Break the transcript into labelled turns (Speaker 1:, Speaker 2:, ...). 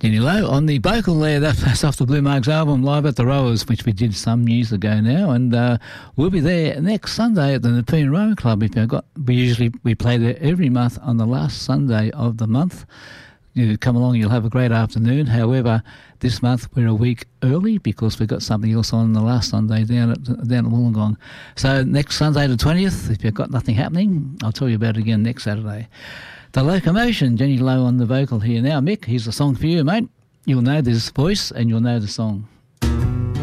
Speaker 1: Jenny Lowe on the vocal there. That's off the Blue Marks album, Live at the Rowers, which we did some years ago now, and we'll be there next Sunday at the Nepean Rowing Club. We play there every month on the last Sunday of the month. You come along, you'll have a great afternoon. However, this month we're a week early because we've got something else on the last Sunday down at Wollongong. So next Sunday the 20th, if you've got nothing happening, I'll tell you about it again next Saturday. The Locomotion, Jenny Lowe on the vocal here now. Mick, here's a song for you, mate. You'll know this voice and you'll know the song.